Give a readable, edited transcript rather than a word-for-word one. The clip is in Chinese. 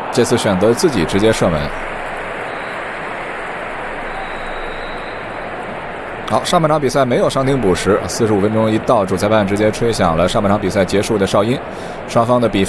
这次选择自己直接射门。好，上半场比赛没有伤停补时，45分钟一到，主裁判直接吹响了上半场比赛结束的哨音，双方的比分